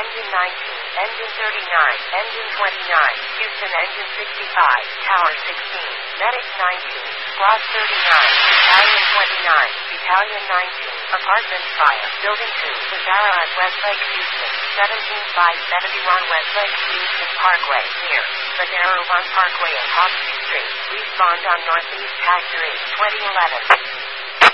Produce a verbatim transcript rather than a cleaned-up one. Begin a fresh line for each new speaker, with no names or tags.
Engine nineteen, Engine thirty-nine, Engine twenty-nine, Houston Engine sixty-five, Tower sixteen, Medics nineteen, Squad thirty-nine, Battalion twenty-nine, Battalion nineteen, Apartment Fire, Building two, Lazara at Westlake, Houston, seventeen five seventy-one Westlake, Houston Parkway, near Ladero Run Parkway and Hawkesbury Street, respawned on Northeast Tag three, twenty eleven.